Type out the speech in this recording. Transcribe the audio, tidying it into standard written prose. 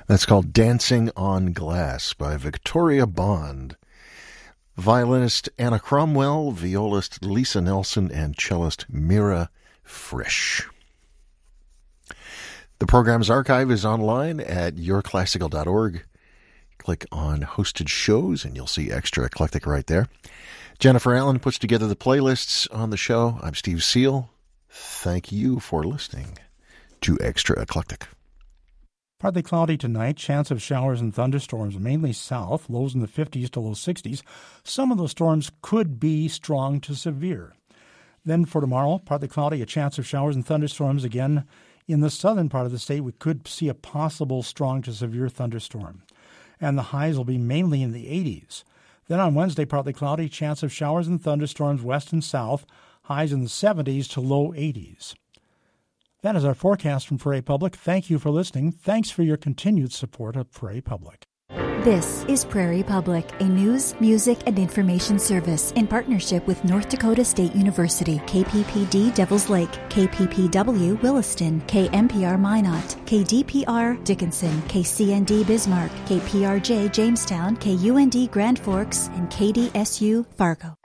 That's called Dancing on Glass by Victoria Bond. Violinist Anna Cromwell, violist Lisa Nelson, and cellist Mira Frisch. The program's archive is online at yourclassical.org. Click on Hosted Shows, and you'll see Extra Eclectic right there. Jennifer Allen puts together the playlists on the show. I'm Steve Seal. Thank you for listening to Extra Eclectic. Partly cloudy tonight, chance of showers and thunderstorms, mainly south, lows in the 50s to low 60s. Some of those storms could be strong to severe. Then for tomorrow, partly cloudy, a chance of showers and thunderstorms again. In the southern part of the state, we could see a possible strong to severe thunderstorm. And the highs will be mainly in the 80s. Then on Wednesday, partly cloudy, chance of showers and thunderstorms west and south, highs in the 70s to low 80s. That is our forecast from Prairie Public. Thank you for listening. Thanks for your continued support of Prairie Public. This is Prairie Public, a news, music, and information service in partnership with North Dakota State University, KPPD Devils Lake, KPPW Williston, KMPR Minot, KDPR Dickinson, KCND Bismarck, KPRJ Jamestown, KUND Grand Forks, and KDSU Fargo.